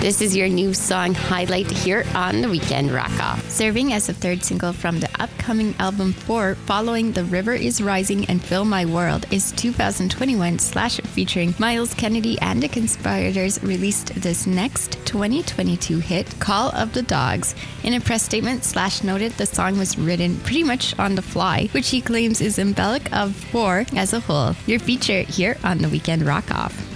This is your new song highlight here on the Weekend Rock Off. Serving as the third single from the upcoming album 4, following The River is Rising and Fill My World, is 2021 Slash featuring Miles Kennedy and the Conspirators released this next 2022 hit, Call of the Dogs. In a press statement, Slash noted the song was written pretty much on the fly, which he claims is symbolic of 4 as a whole. Your feature here on the Weekend Rock Off.